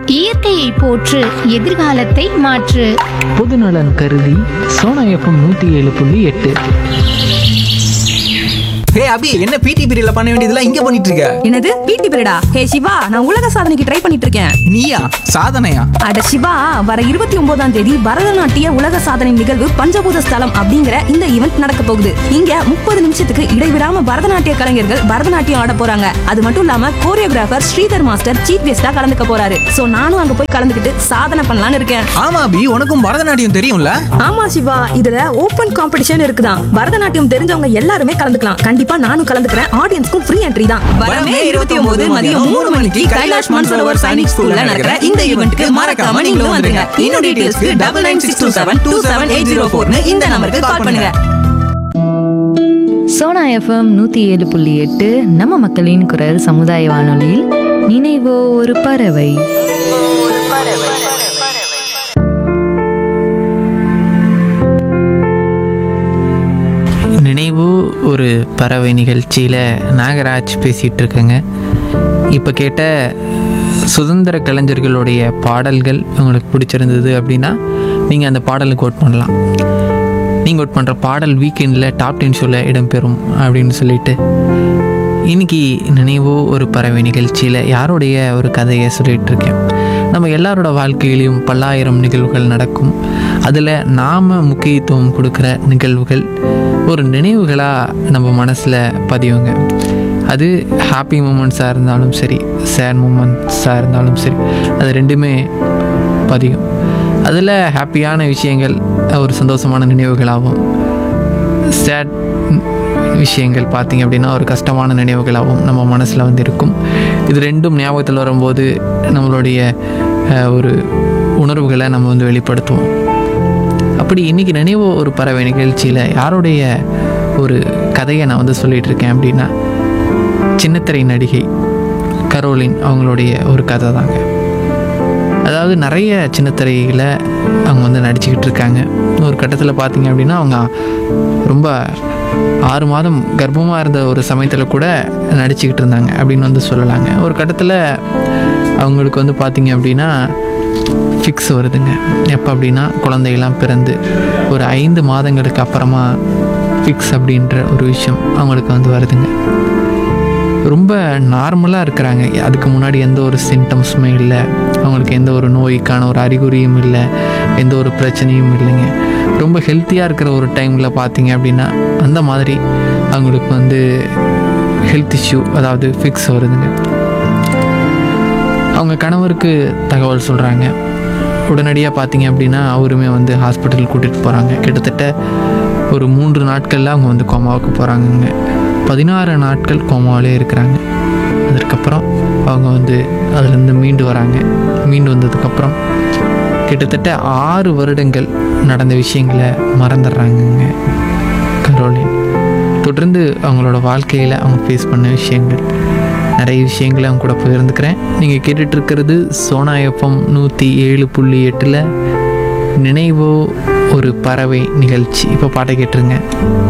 இயற்கையை போற்று, எதிர்காலத்தை மாற்று. பொதுநலன் கருதி சோனா எஃப்எம் 107.8. ஹே அபி, என்ன பிடி பீரியட்ல பண்ண வேண்டியதெல்லாம் இங்க பண்ணிட்டு இருக்க? என்னது பிடி பீரியடா? ஹே சிவா, நான் உலக சாதனைக்கு ட்ரை பண்ணிட்டு இருக்கேன். நீயா? சாதனையா? அட சிவா, வர 29ஆம் தேதி பரதநாட்டிய உலக சாதனை நிகழ்வு பஞ்சபூத ஸ்தலம் அப்படிங்கிற இந்த ஈவெண்ட் நடக்க போகுது. இங்க 30 நிமிஷத்துக்கு இடைவிடாம பரதநாட்டிய கலைஞர்கள் பரதநாட்டியம் ஆட போறாங்க. அது மட்டும் இல்லாம கோரியோகிராஃபர் ஸ்ரீதர் மாஸ்டர் சீஃப் கெஸ்டா கலந்துக்க போறாரு. சோ நானும் அங்க போய் கலந்துக்கிட்டு சாதனை பண்ணலாம்னு இருக்கேன். ஆமா அபி, உனக்கும் பரதநாட்டியம் தெரியும்ல? ஆமா சிவா, இதுல ஓபன் காம்படிஷன் இருக்குதான். பரதநாட்டியம் தெரிஞ்சவங்க எல்லாருமே கலந்துக்கலாம். கண்டிப்பா நானும் கலந்துக்கிறேன். ஆடியன்ஸ்க்கும் ஃப்ரீ என்ட்ரி தான். வரமே 29 மதியம் 3 மணிக்கு கைலாஷ் மான்சரோவர் சைனிக் ஸ்கூல்ல நடக்கிற இந்த ஈவென்ட்க்கு மறக்காம நீங்களும் வந்துருங்க. இன்னும் டீடைல்ஸ்க்கு 9962727804 இந்த நம்பருக்கு கால் பண்ணுங்க. சோனா எஃப்எம் 107.8 நம்ம மக்களின் குரல் சமுதாய வானொலியில் நினைவோ ஒரு பறவை. நினைவு ஒரு பறவை நிகழ்ச்சியில் நாகராஜ் பேசிகிட்டு இருக்கேங்க. இப்போ கேட்ட சுதந்திர கலைஞர்களுடைய பாடல்கள் உங்களுக்கு பிடிச்சிருந்தது அப்படின்னா நீங்கள் அந்த பாடலுக்கு ஓட் பண்ணலாம். நீங்கள் ஓட் பண்ணுற பாடல் வீக்கெண்டில் டாப் 10 ஷோவில் இடம்பெறும் அப்படின்னு சொல்லிட்டு இன்றைக்கி நினைவு ஒரு பறவை நிகழ்ச்சியில் யாருடைய ஒரு கதையை சொல்லிகிட்டு இருக்கேன். நம்ம எல்லாரோட வாழ்க்கையிலையும் பல்லாயிரம் நிகழ்வுகள் நடக்கும். அதில் நாம் முக்கியத்துவம் கொடுக்குற நிகழ்வுகள் ஒரு நினைவுகளாக நம்ம மனசில் பதிவுங்க. அது ஹாப்பி மூமெண்ட்ஸாக இருந்தாலும் சரி, சேட் மூமெண்ட்ஸாக இருந்தாலும் சரி, அது ரெண்டுமே பதியும். அதில் ஹாப்பியான விஷயங்கள் ஒரு சந்தோஷமான நினைவுகளாகவும், சேட் விஷயங்கள் பார்த்திங்க அப்படின்னா ஒரு கஷ்டமான நினைவுகளாகவும் நம்ம மனசில் வந்து இருக்கும். இது ரெண்டும் ஞாபகத்தில் வரும்போது நம்மளுடைய ஒரு உணர்வுகளை நம்ம வந்து வெளிப்படுத்துவோம். அப்படி இன்றைக்கி நினைவு ஒரு பறவை நிகழ்ச்சியில் யாருடைய ஒரு கதையை நான் வந்து சொல்லிகிட்டு இருக்கேன் அப்படின்னா, சின்னத்திரை நடிகை கரோலின் அவங்களுடைய ஒரு கதை தாங்க. அதாவது நிறைய சின்னத்திரையில் அவங்க வந்து நடிச்சுக்கிட்டு இருக்காங்க. ஒரு கட்டத்தில் பார்த்திங்க அப்படின்னா அவங்க ரொம்ப 6 மாதம் கர்ப்பமாக இருந்த ஒரு சமயத்தில் கூட நடிச்சுக்கிட்டு இருந்தாங்க அப்படின்னு வந்து சொல்லலாங்க. ஒரு கட்டத்தில் அவங்களுக்கு வந்து பார்த்திங்க அப்படின்னா ஃபிக்ஸ் வருதுங்க. எப்போ அப்படின்னா குழந்தையெல்லாம் பிறந்து ஒரு 5 மாதங்களுக்கு அப்புறமா ஃபிக்ஸ் அப்படின்ற ஒரு விஷயம் அவங்களுக்கு வந்து வருதுங்க. ரொம்ப நார்மலாக இருக்கிறாங்க. அதுக்கு முன்னாடி எந்த ஒரு சிம்டம்ஸுமே இல்லை. அவங்களுக்கு எந்த ஒரு நோய்க்கான ஒரு அறிகுறியும் இல்லை, எந்த ஒரு பிரச்சனையும் இல்லைங்க. ரொம்ப ஹெல்த்தியாக இருக்கிற ஒரு டைமில் பார்த்திங்க அப்படின்னா அந்த மாதிரி அவங்களுக்கு வந்து ஹெல்த் இஷ்யூ, அதாவது ஃபிக்ஸ் வருதுங்க. அவங்க கணவருக்கு தகவல் சொல்கிறாங்க. உடனடியாக பார்த்திங்க அப்படின்னா அவருமே வந்து ஹாஸ்பிட்டல் கூட்டிகிட்டு போகிறாங்க. கிட்டத்தட்ட ஒரு 3 நாட்களில் அவங்க வந்து கோமாவுக்கு போகிறாங்கங்க. 16 நாட்கள் கோமாவிலே இருக்கிறாங்க. அதற்கப்புறம் அவங்க வந்து அதுலேருந்து மீண்டு வராங்க. மீண்டு வந்ததுக்கப்புறம் கிட்டத்தட்ட 6 வருடங்கள் நடந்த விஷயங்களை மறந்துடுறாங்கங்க கரோலின். தொடர்ந்து அவங்களோட வாழ்க்கையில் அவங்க ஃபேஸ் பண்ண விஷயங்கள், நிறைய விஷயங்களை அவங்க கூட பகிர்ந்துக்கிறேன். நீங்கள் கேட்டுட்ருக்கிறது சோனா எஃப்எம் 107.8 நினைவோ ஒரு பறவை நிகழ்ச்சி. இப்போ பாட்டை கேட்டுருங்க.